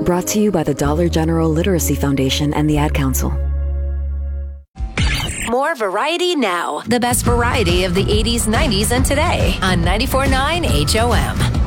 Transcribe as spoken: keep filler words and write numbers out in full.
Brought to you by the Dollar General Literacy Foundation and the Ad Council. More variety now. The best variety of the eighties, nineties, and today on ninety-four point nine H O M.